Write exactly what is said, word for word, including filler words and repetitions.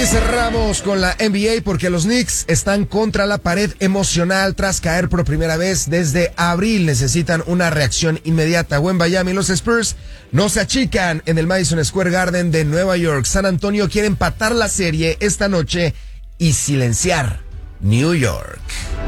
cerramos con la N B A porque los Knicks están contra la pared emocional tras caer por primera vez desde abril. Necesitan una reacción inmediata. Wembanyama y los Spurs no se achican en el Madison Square Garden de Nueva York. San Antonio quiere empatar la serie esta noche y silenciar New York.